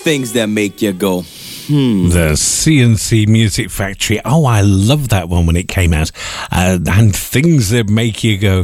things that make you go, The CNC Music Factory. Oh, I love that one when it came out. And things that make you go,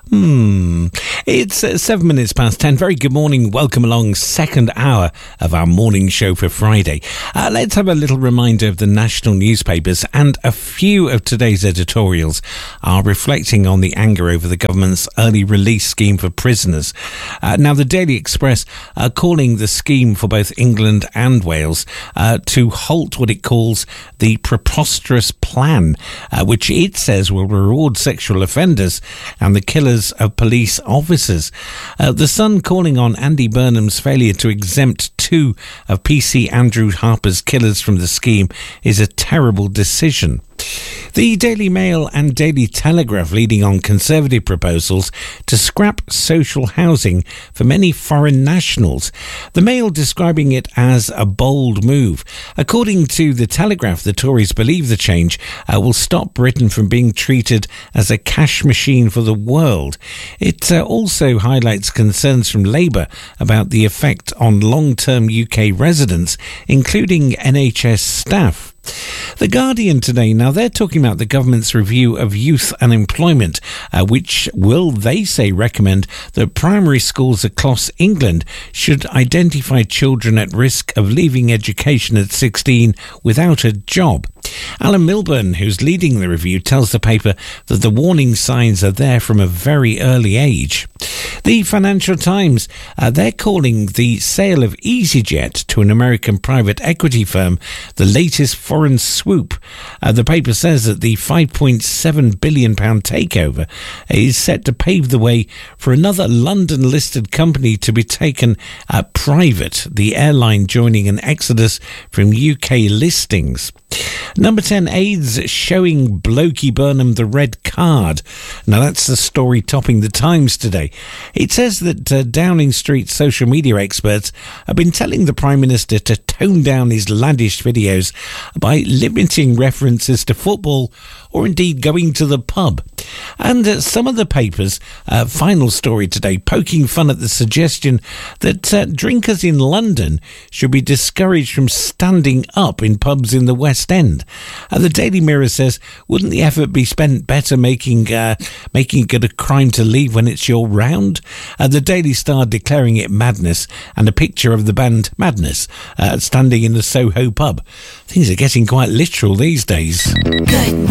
It's 7 minutes past 10. Very good morning. Welcome along. Second hour of our morning show for Friday. Let's have a little reminder of the national newspapers, and a few of today's editorials are reflecting on the anger over the government's early release scheme for prisoners. Now, the Daily Express are calling the scheme for both England and Wales to halt what it calls the preposterous plan, which it says will reward sexual offenders and the killers of police officers. The Sun calling on Andy Burnham's failure to exempt two of PC Andrew Harper's killers from the scheme is a terrible decision. The Daily Mail and Daily Telegraph leading on Conservative proposals to scrap social housing for many foreign nationals. The Mail describing it as a bold move. According to the Telegraph, the Tories believe the change will stop Britain from being treated as a cash machine for the world. It also highlights concerns from Labour about the effect on long-term UK residents, including NHS staff. The Guardian today, now they're talking about the government's review of youth unemployment, which will, they say, recommend that primary schools across England should identify children at risk of leaving education at 16 without a job. Alan Milburn, who's leading the review, tells the paper that the warning signs are there from a very early age. The Financial Times, they're calling the sale of EasyJet to an American private equity firm the latest foreign swoop. The paper says that the £5.7 billion takeover is set to pave the way for another London-listed company to be taken private, the airline joining an exodus from UK listings. Number 10, AIDS showing Blokey Burnham the red card. Now that's the story topping the Times today. It says that Downing Street social media experts have been telling the Prime Minister to tone down his laddish videos by limiting references to football or indeed going to the pub. And some of the papers, final story today, poking fun at the suggestion that drinkers in London should be discouraged from standing up in pubs in the West End. The Daily Mirror says, wouldn't the effort be spent better making it a crime to leave when it's your round? The Daily Star declaring it madness, and a picture of the band Madness standing in the Soho pub. Things are getting quite literal these days. Good